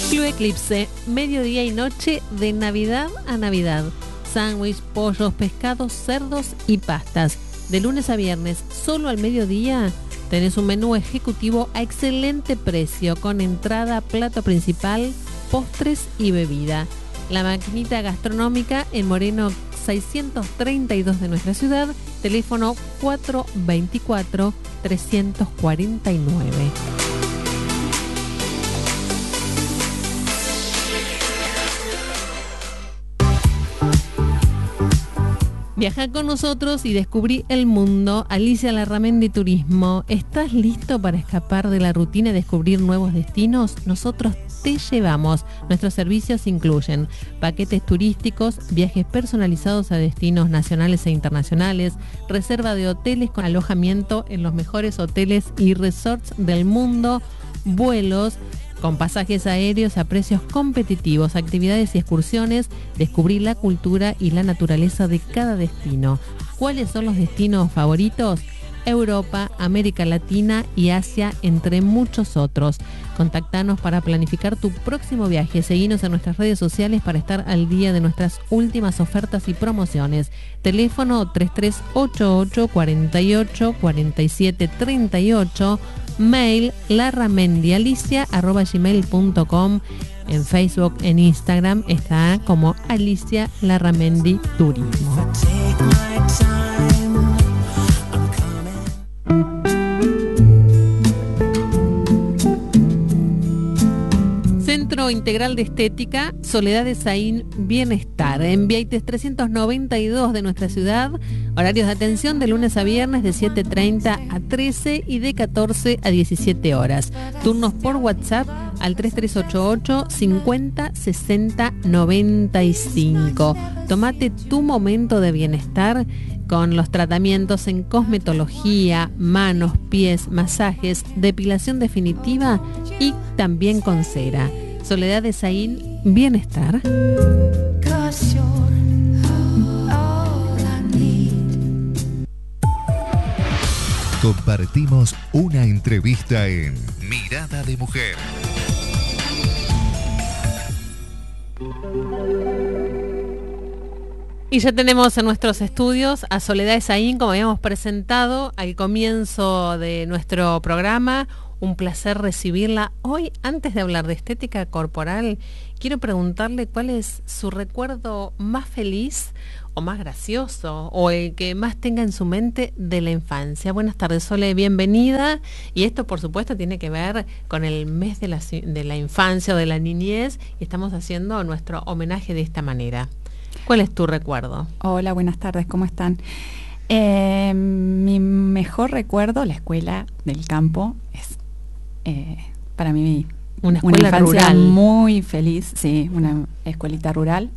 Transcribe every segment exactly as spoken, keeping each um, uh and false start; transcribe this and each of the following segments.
Club Eclipse, mediodía y noche de Navidad a Navidad. Sándwich, pollos, pescados, cerdos y pastas. De lunes a viernes, solo al mediodía, tenés un menú ejecutivo a excelente precio, con entrada, plato principal, postres y bebida. La maquinita gastronómica en Moreno seiscientos treinta y dos de nuestra ciudad, teléfono cuatro veinticuatro, trescientos cuarenta y nueve. Viaja con nosotros y descubrí el mundo. Alicia Larramendi Turismo. ¿Estás listo para escapar de la rutina y descubrir nuevos destinos? Nosotros te llevamos. Nuestros servicios incluyen paquetes turísticos, viajes personalizados a destinos nacionales e internacionales, reserva de hoteles con alojamiento en los mejores hoteles y resorts del mundo, vuelos con pasajes aéreos a precios competitivos, actividades y excursiones, descubrir la cultura y la naturaleza de cada destino. ¿Cuáles son los destinos favoritos? Europa, América Latina y Asia, entre muchos otros. Contactanos para planificar tu próximo viaje. Seguinos en nuestras redes sociales para estar al día de nuestras últimas ofertas y promociones. Teléfono tres tres ocho ocho, cuatro ocho, cuatro siete tres ocho. Mail larramendialicia arroba gmail punto com. En Facebook, en Instagram está como Alicia Larramendi Turismo. Centro Integral de Estética, Soledad de Saín Bienestar, en Vieites trescientos noventa y dos de nuestra ciudad. Horarios de atención de lunes a viernes de siete treinta a trece y de catorce a diecisiete horas. Turnos por WhatsApp al tres tres ocho ocho, cincuenta, sesenta, noventa y cinco. Tómate tu momento de bienestar con los tratamientos en cosmetología, manos, pies, masajes, depilación definitiva y también con cera. Soledad de Saín Bienestar. Compartimos una entrevista en Mirada de Mujer. Y ya tenemos en nuestros estudios a Soledad de Saín, como habíamos presentado al comienzo de nuestro programa. Un placer recibirla. Hoy, antes de hablar de estética corporal, quiero preguntarle cuál es su recuerdo más feliz o más gracioso, o el que más tenga en su mente de la infancia. Buenas tardes, Sole, bienvenida. Y esto, por supuesto, tiene que ver con el mes de la, de la infancia o de la niñez, y estamos haciendo nuestro homenaje de esta manera. ¿Cuál es tu recuerdo? Hola, buenas tardes, ¿cómo están? Eh, mi mejor recuerdo, la escuela del campo, es eh, para mí una escuela una infancia rural muy feliz, sí, una escuelita rural.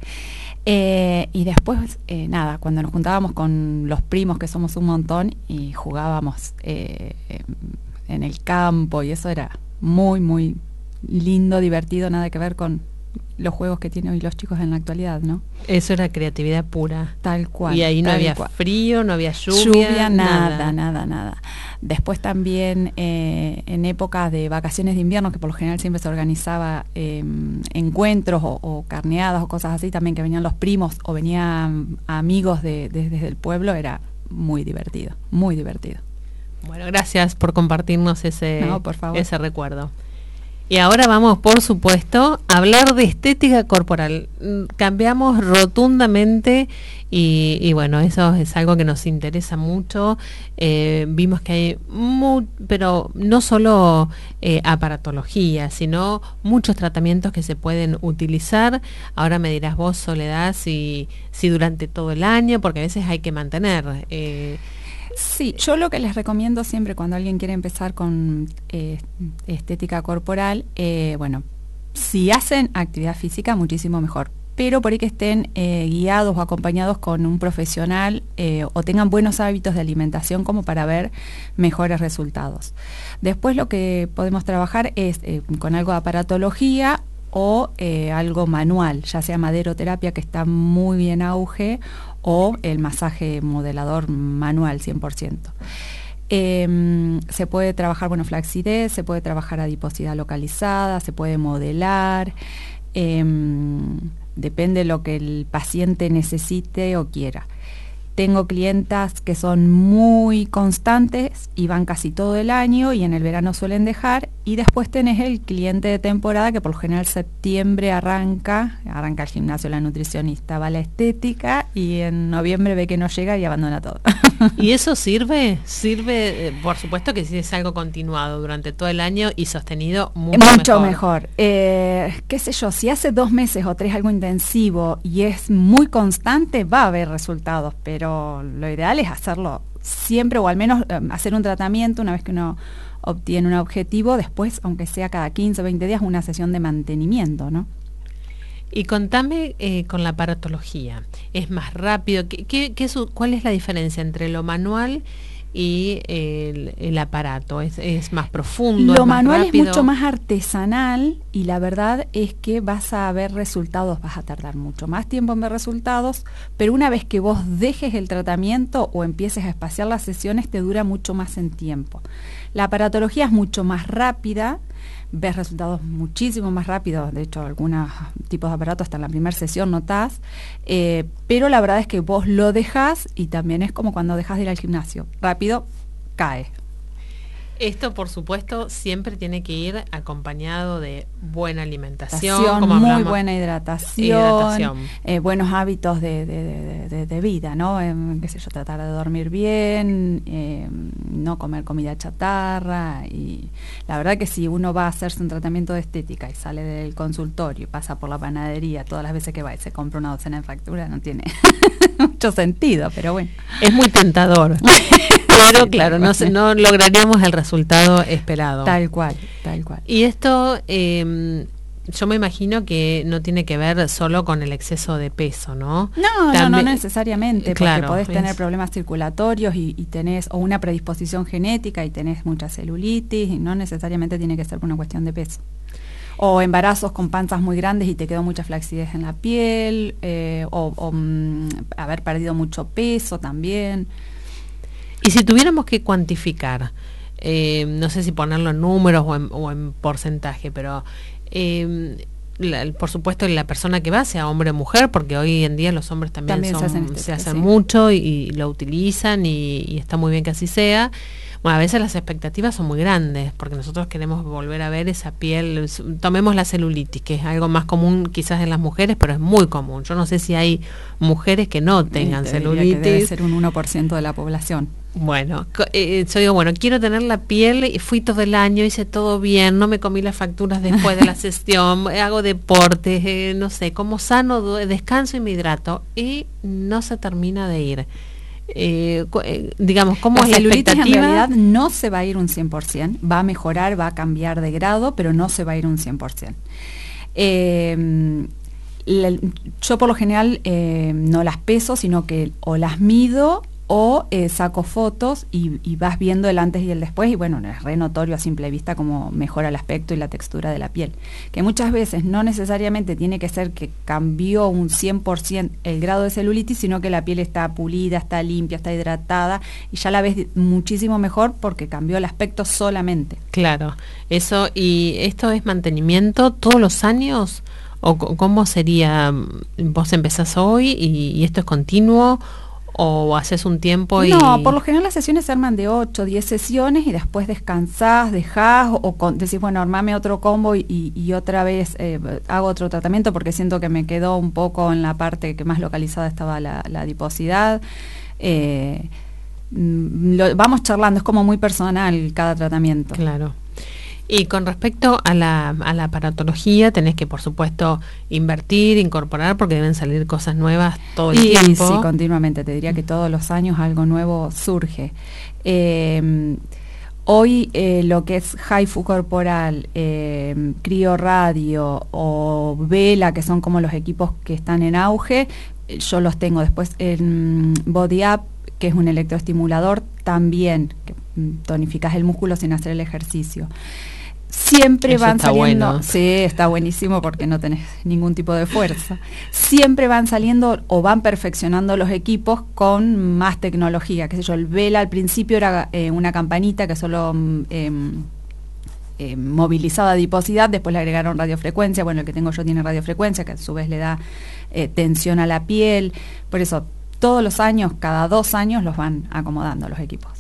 Eh, y después, eh, nada, cuando nos juntábamos con los primos, que somos un montón, y jugábamos eh, en el campo, y eso era muy, muy lindo, divertido, nada que ver con los juegos que tienen hoy los chicos en la actualidad, ¿no? Eso era creatividad pura. Tal cual. Y ahí no había cual. frío, no había lluvia. Lluvia, nada, nada, nada, nada. Después también eh, en épocas de vacaciones de invierno, que por lo general siempre se organizaba eh, encuentros o, o carneadas o cosas así, también que venían los primos o venían amigos de, de, desde el pueblo, era muy divertido, muy divertido. Bueno, gracias por compartirnos ese, no, por favor. ese recuerdo. Y ahora vamos, por supuesto, a hablar de estética corporal. Cambiamos rotundamente y, y bueno, eso es algo que nos interesa mucho. Eh, vimos que hay, muy, pero no solo eh, aparatología, sino muchos tratamientos que se pueden utilizar. Ahora me dirás vos, Soledad, si, si durante todo el año, porque a veces hay que mantener... Eh, Sí, yo lo que les recomiendo siempre cuando alguien quiere empezar con eh, estética corporal, eh, bueno, si hacen actividad física, muchísimo mejor, pero por ahí que estén eh, guiados o acompañados con un profesional eh, o tengan buenos hábitos de alimentación como para ver mejores resultados. Después lo que podemos trabajar es eh, con algo de aparatología o eh, algo manual, ya sea maderoterapia, que está muy bien auge, o el masaje modelador manual cien por ciento. Eh, se puede trabajar, bueno, flacidez, se puede trabajar adiposidad localizada, se puede modelar, eh, depende de lo que el paciente necesite o quiera. Tengo clientas que son muy constantes y van casi todo el año y en el verano suelen dejar, y después tenés el cliente de temporada que por lo general septiembre arranca, arranca el gimnasio, la nutricionista, va a la estética y en noviembre ve que no llega y abandona todo. ¿Y eso sirve? Sirve, eh, por supuesto que si es algo continuado durante todo el año y sostenido, mucho, mucho mejor. mejor. Eh, qué sé yo, si hace dos meses o tres algo intensivo y es muy constante, va a haber resultados, pero lo ideal es hacerlo siempre, o al menos eh, hacer un tratamiento una vez que uno obtiene un objetivo, después, aunque sea cada quince o veinte días, una sesión de mantenimiento, ¿no? Y contame eh, con la aparatología, ¿es más rápido? ¿Qué, qué, qué es, ¿Cuál es la diferencia entre lo manual y el, el aparato? ¿Es, es más profundo? Lo ¿es más manual rápido? es mucho más artesanal y la verdad es que vas a ver resultados, vas a tardar mucho más tiempo en ver resultados, pero una vez que vos dejes el tratamiento o empieces a espaciar las sesiones, te dura mucho más en tiempo. La aparatología es mucho más rápida, ves resultados muchísimo más rápidos, de hecho algunos tipos de aparatos hasta en la primera sesión notás, eh, pero la verdad es que vos lo dejás y también es como cuando dejas de ir al gimnasio, rápido cae. Esto, por supuesto, siempre tiene que ir acompañado de buena alimentación, Hidratación, como muy hablamos. buena hidratación, Hidratación. Eh, buenos hábitos de, de, de, de, de vida, ¿no? Eh, qué sé yo, tratar de dormir bien, eh, no comer comida chatarra, y la verdad que si uno va a hacerse un tratamiento de estética y sale del consultorio y pasa por la panadería todas las veces que va y se compra una docena de facturas, no tiene mucho sentido, pero bueno. Es muy tentador. Pero claro, no, no lograríamos el resultado esperado. Tal cual, tal cual. Y esto, eh, yo me imagino que no tiene que ver solo con el exceso de peso, ¿no? No, También, no, no necesariamente, claro, porque podés es... tener problemas circulatorios y, y tenés, o una predisposición genética y tenés mucha celulitis, y no necesariamente tiene que ser por una cuestión de peso. O embarazos con panzas muy grandes y te quedó mucha flacidez en la piel, eh, o, o mm, haber perdido mucho peso también. Y si tuviéramos que cuantificar, eh, no sé si ponerlo en números o en, o en porcentaje, pero eh, la, por supuesto la persona que va, sea hombre o mujer, porque hoy en día los hombres también, también son, se hacen, este, se hacen sí. mucho y, y lo utilizan y, y está muy bien que así sea. Bueno, a veces las expectativas son muy grandes, porque nosotros queremos volver a ver esa piel. Tomemos la celulitis, que es algo más común quizás en las mujeres, pero es muy común. Yo no sé si hay mujeres que no tengan Te celulitis. Que debe ser un uno por ciento de la población. Bueno, eh, yo digo, bueno, quiero tener la piel, y fui todo el año, hice todo bien, no me comí las facturas después de la sesión, hago deportes, eh, no sé, como sano, descanso y me hidrato, y no se termina de ir. Eh, eh, digamos, ¿cómo la es la celulitis expectativa? en realidad no se va a ir un cien por ciento, va a mejorar, va a cambiar de grado, pero no se va a ir un cien por ciento. Eh, la, yo por lo general eh, no las peso, sino que o las mido o eh, saco fotos y, y vas viendo el antes y el después, y bueno, es re notorio a simple vista cómo mejora el aspecto y la textura de la piel, que muchas veces no necesariamente tiene que ser que cambió un cien por ciento el grado de celulitis, sino que la piel está pulida, está limpia, está hidratada, y ya la ves muchísimo mejor porque cambió el aspecto solamente. Claro, eso. ¿Y esto es mantenimiento todos los años? ¿O cómo sería? ¿Vos empezás hoy y, y esto es continuo? ¿O haces un tiempo y...? No, por lo general las sesiones se arman de ocho, diez sesiones y después descansás, dejás, o, o con, decís, bueno, armame otro combo y, y, y otra vez eh, hago otro tratamiento porque siento que me quedó un poco en la parte que más localizada estaba la, la adiposidad. Eh, lo, vamos charlando, es como muy personal cada tratamiento. Claro. Y con respecto a la, a la aparatología, tenés que, por supuesto, invertir, incorporar, porque deben salir cosas nuevas todo el y, tiempo. Sí, continuamente. Te diría que todos los años algo nuevo surge. Eh, hoy eh, lo que es HIFU corporal, eh, crioradio o vela, que son como los equipos que están en auge, yo los tengo. Después el Body Up, que es un electroestimulador también, que tonificas el músculo sin hacer el ejercicio. Siempre Eso van está saliendo, bueno. sí, está buenísimo porque no tenés ningún tipo de fuerza. Siempre van saliendo o van perfeccionando los equipos con más tecnología. Qué sé yo, el Vela al principio era eh, una campanita que solo eh, eh, movilizaba adiposidad, después le agregaron radiofrecuencia. Bueno, el que tengo yo tiene radiofrecuencia, que a su vez le da eh, tensión a la piel. Por eso, todos los años, cada dos años, los van acomodando los equipos.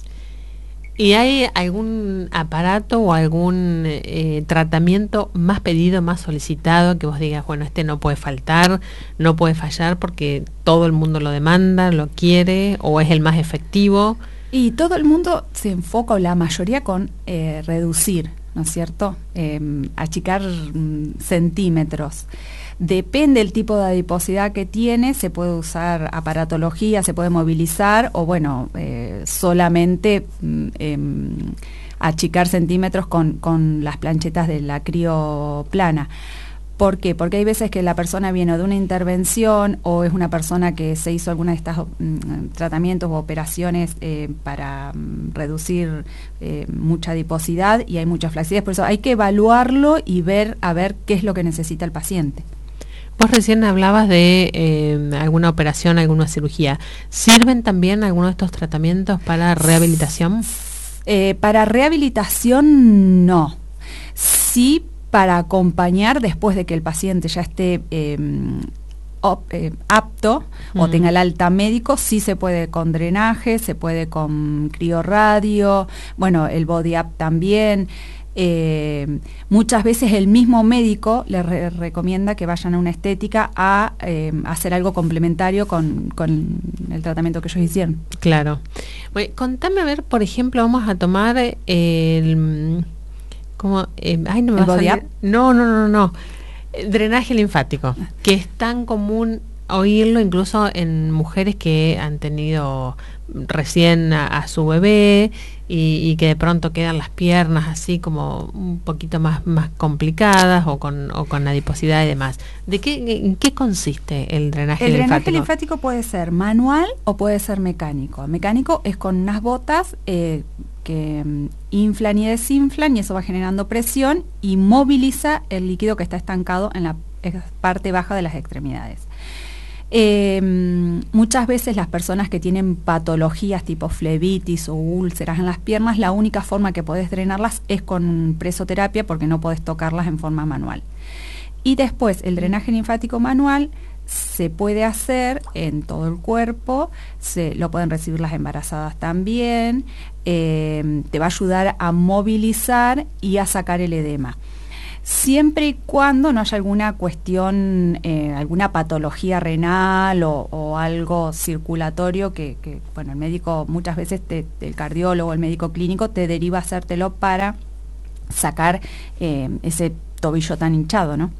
¿Y hay algún aparato o algún eh, tratamiento más pedido, más solicitado, que vos digas, bueno, este no puede faltar, no puede fallar porque todo el mundo lo demanda, lo quiere, o es el más efectivo? Y todo el mundo se enfoca, o la mayoría, con eh, reducir, ¿no es cierto? Eh, achicar mm, centímetros. Depende del tipo de adiposidad que tiene, se puede usar aparatología, se puede movilizar o, bueno, eh, solamente eh, achicar centímetros con, con las planchetas de la crioplana. ¿Por qué? Porque hay veces que la persona viene de una intervención o es una persona que se hizo alguna de estos mm, tratamientos o operaciones eh, para mm, reducir eh, mucha adiposidad y hay mucha flacidez. Por eso hay que evaluarlo y ver a ver qué es lo que necesita el paciente. Vos recién hablabas de eh, alguna operación, alguna cirugía. ¿Sirven también algunos de estos tratamientos para rehabilitación? Eh, para rehabilitación no. Sí, para acompañar después de que el paciente ya esté eh, op, eh, apto mm. o tenga el alta médico, sí se puede con drenaje, se puede con criorradio, bueno, el body up también. Eh, muchas veces el mismo médico le re recomienda que vayan a una estética a eh, hacer algo complementario con, con el tratamiento que ellos hicieron. Claro. Bueno, contame, a ver, por ejemplo, vamos a tomar el... ¿cómo? Eh, ay, no me ¿El va a body salir. up? No, no, no, no. El drenaje linfático, que es tan común oírlo incluso en mujeres que han tenido recién a, a su bebé y, y que de pronto quedan las piernas así como un poquito más, más complicadas o con, o con adiposidad y demás. ¿De qué, en qué consiste el drenaje el linfático? El drenaje linfático puede ser manual o puede ser mecánico. Mecánico es con unas botas eh, que um, inflan y desinflan y eso va generando presión y moviliza el líquido que está estancado en la parte baja de las extremidades. Eh, muchas veces las personas que tienen patologías tipo flebitis o úlceras en las piernas, la única forma que podés drenarlas es con presoterapia porque no podés tocarlas en forma manual. Y después el drenaje linfático manual se puede hacer en todo el cuerpo, se, lo pueden recibir las embarazadas también, eh, te va a ayudar a movilizar y a sacar el edema. Siempre y cuando no haya alguna cuestión, eh, alguna patología renal o, o algo circulatorio que, que, bueno, el médico muchas veces, te, el cardiólogo, el médico clínico, te deriva a hacértelo para sacar eh, ese tobillo tan hinchado, ¿no?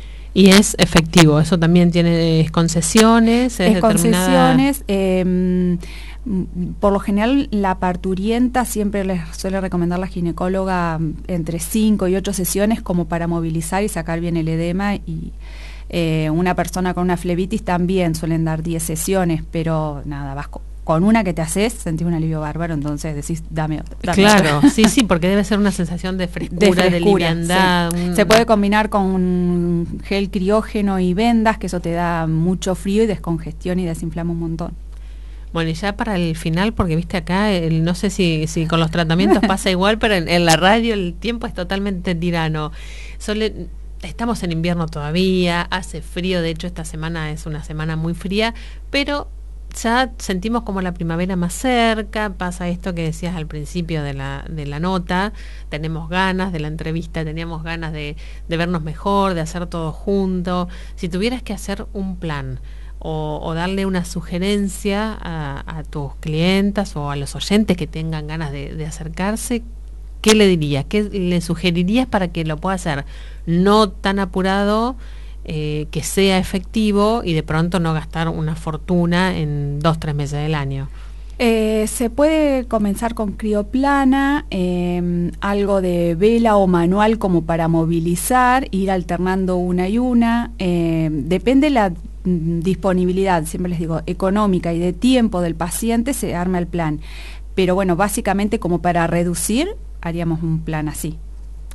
Y es efectivo, eso también tiene es concesiones, es, es concesiones, eh, por lo general la parturienta siempre les suele recomendar la ginecóloga entre cinco y ocho sesiones como para movilizar y sacar bien el edema y eh, una persona con una flebitis también suelen dar diez sesiones, pero nada, vas con, con una que te haces, sentís un alivio bárbaro, entonces decís, dame otra. Dame claro, otra. sí, sí, porque debe ser una sensación de frescura, de, frescura, de liviandad. Sí. Un... Se puede combinar con gel criógeno y vendas, que eso te da mucho frío y descongestión y desinflama un montón. Bueno, y ya para el final, porque viste acá, el, no sé si, si con los tratamientos pasa igual, pero en, en la radio el tiempo es totalmente tirano. Sole, estamos en invierno todavía, hace frío, de hecho esta semana es una semana muy fría, pero ya sentimos como la primavera más cerca, pasa esto que decías al principio de la, de la nota, tenemos ganas de la entrevista, teníamos ganas de, de vernos mejor, de hacer todo junto. Si tuvieras que hacer un plan, O, o darle una sugerencia a, a tus clientas o a los oyentes que tengan ganas de, de acercarse, ¿qué le dirías? ¿Qué le sugerirías para que lo pueda hacer no tan apurado, eh, que sea efectivo y de pronto no gastar una fortuna en dos, tres meses del año? Eh, se puede comenzar con crioplana, eh, algo de vela o manual como para movilizar, ir alternando una y una, eh, depende la disponibilidad, siempre les digo, económica y de tiempo del paciente, se arma el plan. Pero bueno, básicamente como para reducir, haríamos un plan así.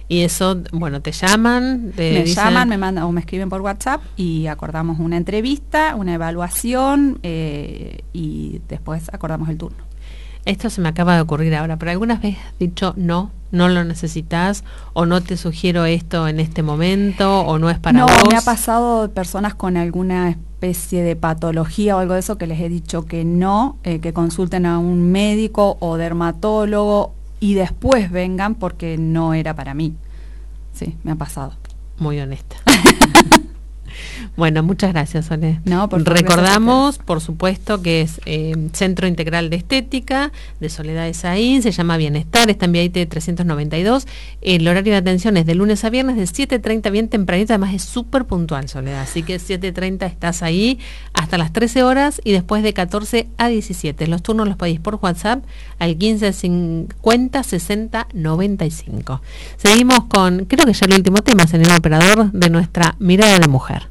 Y eso, bueno, te llaman, te me dicen... llaman, me mandan o me escriben por WhatsApp y acordamos una entrevista, una evaluación eh, y después acordamos el turno. Esto se me acaba de ocurrir ahora, pero ¿algunas veces has dicho no, no lo necesitas o no te sugiero esto en este momento o no es para no, vos? No, me ha pasado personas con alguna especie de patología o algo de eso que les he dicho que no, eh, que consulten a un médico o dermatólogo y después vengan porque no era para mí. Sí, me ha pasado. Muy honesta. Bueno, muchas gracias, Sole. No, por Recordamos, por supuesto, que es eh, Centro Integral de Estética de Soledad de Saín, se llama Bienestar, está en Viaite trescientos noventa y dos. El horario de atención es de lunes a viernes de siete treinta, bien tempranito, además es súper puntual, Soledad, así que siete treinta estás ahí hasta las trece horas y después de catorce a diecisiete. Los turnos los pedís por WhatsApp al quince cincuenta sesenta noventa y cinco. Seguimos con, creo que ya el último tema, señor operador, de nuestra Mirada de Mujer.